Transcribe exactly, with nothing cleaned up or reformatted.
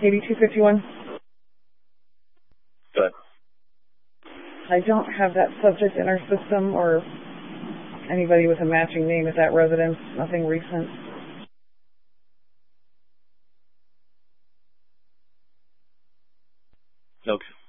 eighty-two fifty-one. Good. I don't have that subject in our system or anybody with a matching name at that residence. Nothing recent. Okay.